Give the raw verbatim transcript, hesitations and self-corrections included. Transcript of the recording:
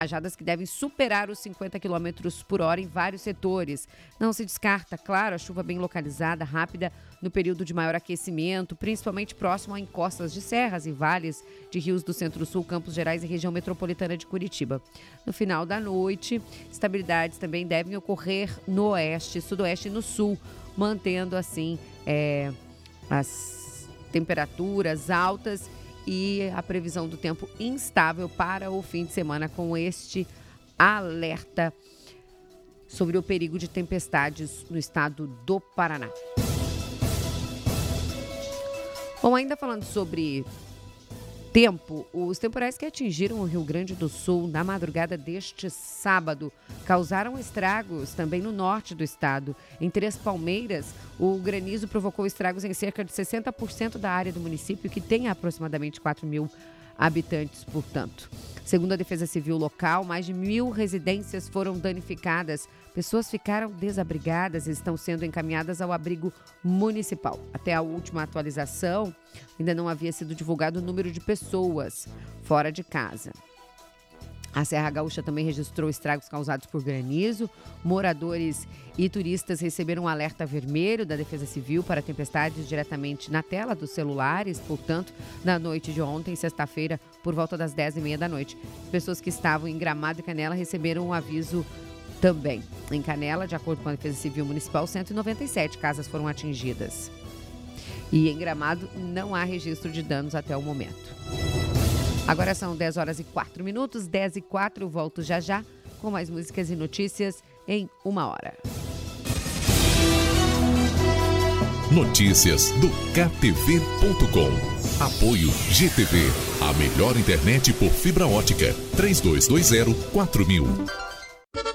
rajadas que devem superar os cinquenta quilômetros por hora em vários setores. Não se descarta, claro, a chuva bem localizada, rápida, no período de maior aquecimento, principalmente próximo a encostas de serras e vales de rios do Centro-Sul, Campos Gerais e região metropolitana de Curitiba. No final da noite, estabilidades também devem ocorrer no oeste, sudoeste e no sul, mantendo assim é, as temperaturas altas e a previsão do tempo instável para o fim de semana, com este alerta sobre o perigo de tempestades no estado do Paraná. Bom, ainda falando sobre tempo, os temporais que atingiram o Rio Grande do Sul na madrugada deste sábado causaram estragos também no norte do estado. Em Três Palmeiras, o granizo provocou estragos em cerca de sessenta por cento da área do município, que tem aproximadamente quatro mil habitantes, portanto. Segundo a Defesa Civil local, mais de mil residências foram danificadas. Pessoas ficaram desabrigadas e estão sendo encaminhadas ao abrigo municipal. Até a última atualização, ainda não havia sido divulgado o número de pessoas fora de casa. A Serra Gaúcha também registrou estragos causados por granizo. Moradores e turistas receberam um alerta vermelho da Defesa Civil para tempestades diretamente na tela dos celulares. Portanto, na noite de ontem, sexta-feira, por volta das dez e meia da noite, as pessoas que estavam em Gramado e Canela receberam um aviso também. Em Canela, de acordo com a Defesa Civil Municipal, cento e noventa e sete casas foram atingidas. E em Gramado, não há registro de danos até o momento. Agora são dez horas e quatro minutos, dez e quatro, volto já já com mais músicas e notícias em uma hora. Notícias do K T V ponto com. Apoio G T V, a melhor internet por fibra ótica. três dois dois zero quatro mil.